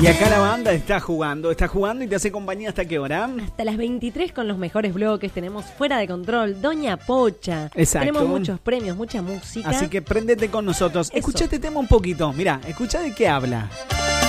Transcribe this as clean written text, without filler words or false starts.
Y acá la banda está jugando y te hace compañía ¿hasta qué hora? Hasta las 23 con los mejores bloques. Tenemos Fuera de Control, Doña Pocha. Exacto. Tenemos muchos premios, mucha música. Así que préndete con nosotros. Eso. Escucha este tema un poquito. Mirá, escucha de qué habla.